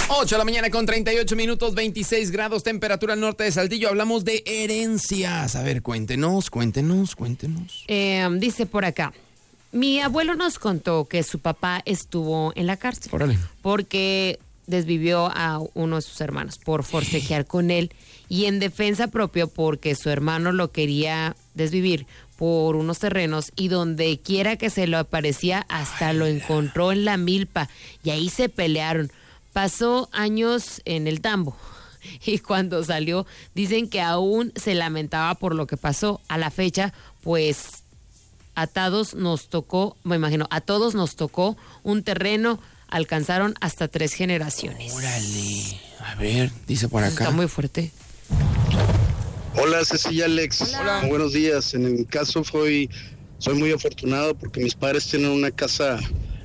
8 de la mañana con 38 minutos, 26 grados, temperatura al norte de Saltillo. Hablamos de herencias. A ver, cuéntenos. Dice por acá, mi abuelo nos contó que su papá estuvo en la cárcel. Órale. Porque desvivió a uno de sus hermanos por forcejear con él y en defensa propia porque su hermano lo quería desvivir por unos terrenos y donde quiera que se lo aparecía hasta lo encontró en la milpa y ahí se pelearon. Pasó años en el tambo y cuando salió dicen que aún se lamentaba por lo que pasó. A la fecha, pues a todos nos tocó un terreno, alcanzaron hasta 3 generaciones. Órale, a ver, dice por acá. Está muy fuerte. Hola Ceci y Alex. Hola. Muy buenos días. En mi caso soy muy afortunado porque mis padres tienen una casa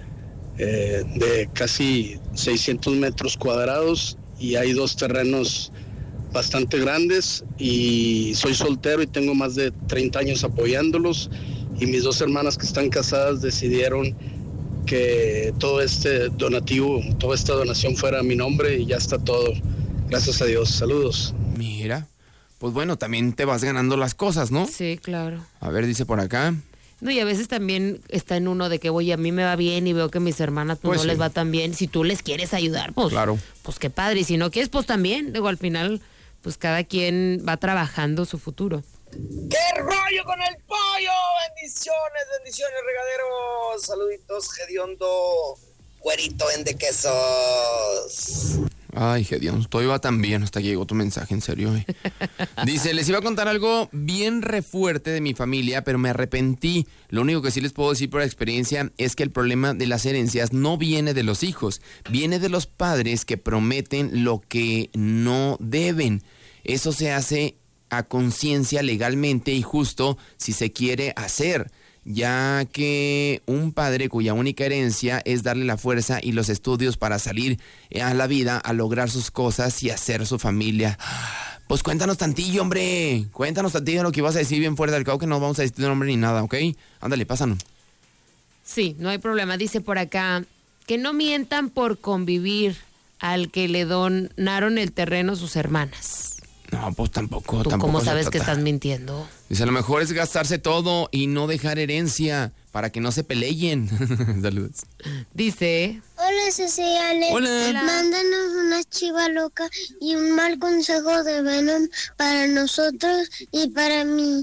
de casi 600 metros cuadrados y hay 2 terrenos bastante grandes y soy soltero y tengo más de 30 años apoyándolos y mis 2 hermanas que están casadas decidieron que todo este donativo, toda esta donación fuera a mi nombre y ya está todo. Gracias a Dios. Saludos. Mira, pues bueno, también te vas ganando las cosas, ¿no? Sí, claro. A ver, dice por acá. No, y a veces también está en uno de que, oye, a mí me va bien y veo que a mis hermanas Pues no sí. les va tan bien. Si tú les quieres ayudar, pues, Claro. pues qué padre. Y si no quieres, pues también. Digo, al final, pues cada quien va trabajando su futuro. ¡Qué rollo con el pollo! Bendiciones, regaderos. Saluditos, hediondo, güerito de quesos. Ay, Gedeón, todo iba tan bien hasta que llegó tu mensaje, en serio. Dice, les iba a contar algo bien re fuerte de mi familia, pero me arrepentí. Lo único que sí les puedo decir por experiencia es que el problema de las herencias no viene de los hijos, viene de los padres que prometen lo que no deben. Eso se hace a conciencia legalmente y justo si se quiere hacer, ya que un padre cuya única herencia es darle la fuerza y los estudios para salir a la vida, a lograr sus cosas y hacer su familia. Pues cuéntanos tantillo, hombre. Cuéntanos tantillo lo que ibas a decir bien fuerte. Al cabo que no vamos a decir tu nombre ni nada, ¿ok? Ándale, pásanos. Sí, no hay problema. Dice por acá que no mientan por convivir al que le donaron el terreno sus hermanas. No, pues tampoco. ¿Tú tampoco cómo se sabes que trata. estás mintiendo? Dice, a lo mejor es gastarse todo y no dejar herencia para que no se peleen. Saludos. Dice... Hola, Ceci y Alex. Hola. Mándanos una chiva loca y un mal consejo de Venom para nosotros y para mi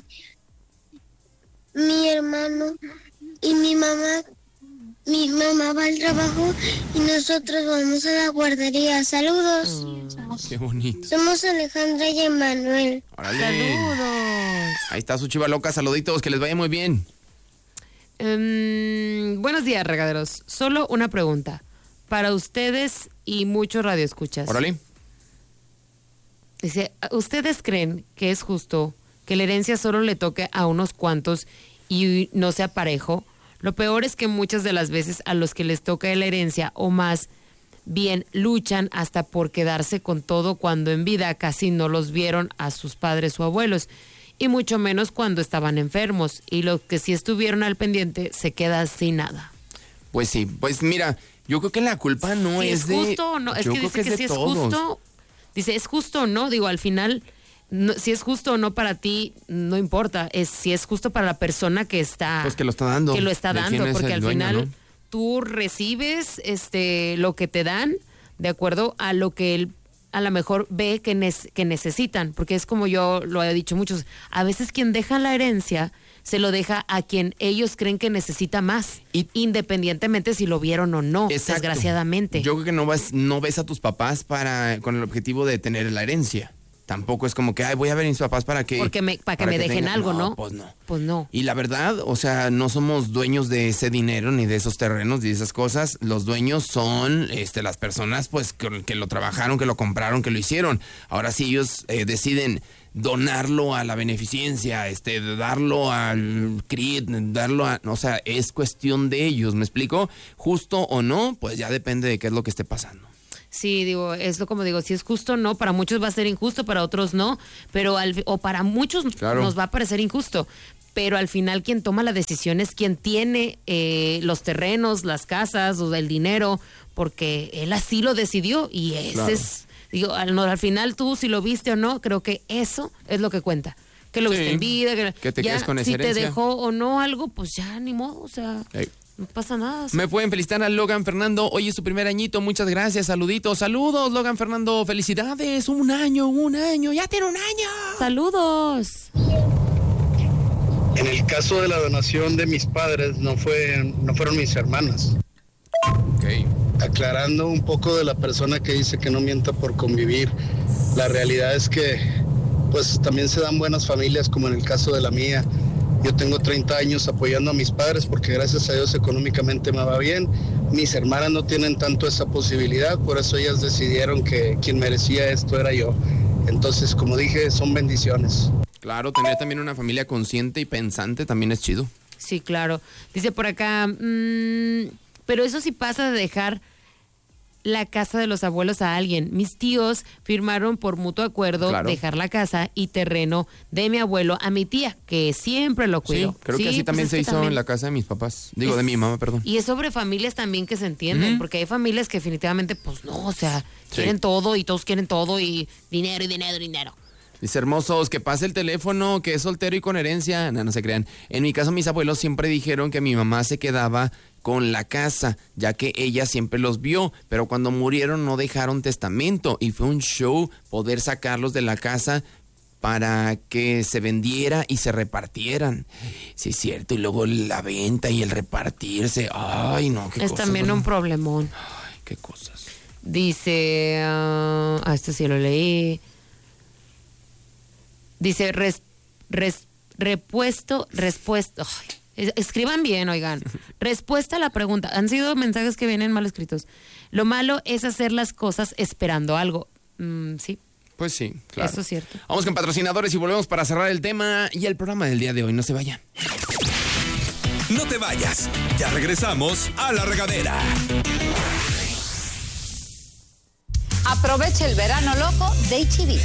hermano y mi mamá. Mi mamá va al trabajo y nosotros vamos a la guardería. Saludos. Qué bonito. Somos Alejandra y Emanuel. Órale. ¡Saludos! Ahí está su chiva loca. Saluditos, que les vaya muy bien. Buenos días, regaderos. Solo una pregunta. Para ustedes y muchos radioescuchas. Órale. Dice, ¿ustedes creen que es justo que la herencia solo le toque a unos cuantos y no sea parejo? Lo peor es que muchas de las veces a los que les toca la herencia o más bien luchan hasta por quedarse con todo cuando en vida casi no los vieron a sus padres o abuelos y mucho menos cuando estaban enfermos y los que sí estuvieron al pendiente se quedan sin nada. Pues sí, pues mira, yo creo que la culpa no Si es de... es justo o no, es yo que creo dice que de si es todos. justo, dice, ¿es justo o no? Digo, al final, no, si es justo o no para ti, no importa, es si es justo para la persona que está... Pues que lo está dando. Que lo está ¿De quién dando, es porque el al dueño, final no? tú recibes lo que te dan de acuerdo a lo que él a lo mejor ve que necesitan, porque es como yo lo he dicho muchos, a veces quien deja la herencia se lo deja a quien ellos creen que necesita más, independientemente si lo vieron o no, Exacto. desgraciadamente. Yo creo que no ves a tus papás con el objetivo de tener la herencia. Tampoco es como que, ay, voy a ver a mis papás para que... Para que me dejen algo, ¿no? Pues no. Pues no. Y la verdad, o sea, no somos dueños de ese dinero, ni de esos terrenos, ni de esas cosas. Los dueños son las personas, pues, que lo trabajaron, que lo compraron, que lo hicieron. Ahora sí ellos deciden donarlo a la beneficencia, darlo al CRIT, o sea, es cuestión de ellos, ¿me explico? Justo o no, pues ya depende de qué es lo que esté pasando. Sí, digo, es lo como digo, si es justo o no, para muchos va a ser injusto, para otros no, pero o para muchos Claro. nos va a parecer injusto, pero al final quien toma la decisión es quien tiene los terrenos, las casas o el dinero, porque él así lo decidió y ese Claro. es, digo, al final tú si lo viste o no, creo que eso es lo que cuenta. Que lo viste en vida, que te ya, quedes con esa si herencia. te dejó o no algo, pues ya ni modo, o sea, no pasa nada. Me pueden felicitar a Logan Fernando. Hoy es su primer añito. Muchas gracias. Saluditos. Saludos, Logan Fernando. Felicidades. Un año. Ya tiene un año. Saludos. En el caso de la donación de mis padres, no fueron mis hermanas. Ok. Aclarando un poco de la persona que dice que no mienta por convivir, la realidad es que pues también se dan buenas familias, como en el caso de la mía. Yo tengo 30 años apoyando a mis padres porque gracias a Dios económicamente me va bien. Mis hermanas no tienen tanto esa posibilidad, por eso ellas decidieron que quien merecía esto era yo. Entonces, como dije, son bendiciones. Claro, tener también una familia consciente y pensante también es chido. Sí, claro. Dice por acá, pero eso sí pasa de dejar la casa de los abuelos a alguien. Mis tíos firmaron por mutuo acuerdo dejar la casa y terreno de mi abuelo a mi tía, que siempre lo cuidó. Sí, creo que así también se hizo en la casa de mis papás. Digo, de mi mamá, perdón. Y es sobre familias también que se entienden, porque hay familias que definitivamente, pues no, o sea, quieren todo y todos quieren todo y dinero y dinero y dinero. Dice, hermosos, que pase el teléfono, que es soltero y con herencia. No se crean. En mi caso, mis abuelos siempre dijeron que mi mamá se quedaba con la casa, ya que ella siempre los vio, pero cuando murieron no dejaron testamento y fue un show poder sacarlos de la casa para que se vendiera y se repartieran. Sí, es cierto, y luego la venta y el repartirse. Ay, no, qué es cosas. También un problemón. Ay, qué cosas. Dice, esto sí lo leí. Dice, respuesta. Ay, escriban bien, oigan. Respuesta a la pregunta. Han sido mensajes que vienen mal escritos. Lo malo es hacer las cosas esperando algo. Sí. Pues sí, claro. Eso es cierto. Vamos con patrocinadores y volvemos para cerrar el tema y el programa del día de hoy. No se vaya. No te vayas. Ya regresamos a La Regadera. Aprovecha el verano loco de H-E-B.